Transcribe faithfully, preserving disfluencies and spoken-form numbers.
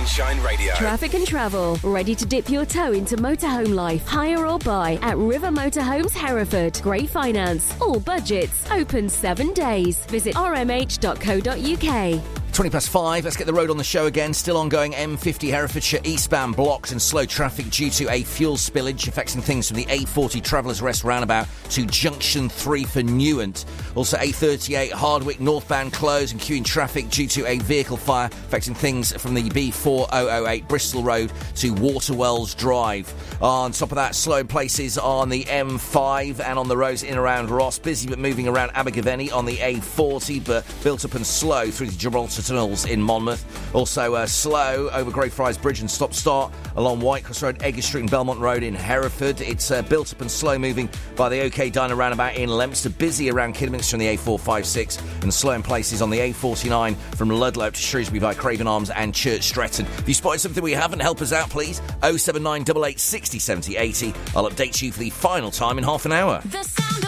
Sunshine Radio. Traffic and travel. Ready to dip your toe into motorhome life? Hire or buy at River Motorhomes Hereford. Great finance. All budgets. Open seven days. Visit r m h dot co dot u k. twenty past five, let's get the road on the show again. Still ongoing M fifty Herefordshire eastbound blocked and slow traffic due to a fuel spillage affecting things from the A forty Travellers Rest roundabout to Junction three for Newent. Also A thirty-eight Hardwick northbound closed and queuing traffic due to a vehicle fire affecting things from the B four thousand eight Bristol Road to Waterwells Drive. On top of that, slow in places on the M five and on the roads in and around Ross. Busy but moving around Abergavenny on the A forty, but built up and slow through the Gibraltar tunnels in Monmouth. Also uh, slow over Greyfriars Bridge and stop-start along Whitecross Road, Edgar Street and Belmont Road in Hereford. It's uh, built up and slow moving by the OK Diner roundabout in Leominster. Busy around Kidderminster on the A four fifty-six and slow in places on the A forty-nine from Ludlow to Shrewsbury by Craven Arms and Church Stretton. If you spotted something we haven't, help us out please. oh seven nine eight eight six oh seven oh eighty. I'll update you for the final time in half an hour. The sound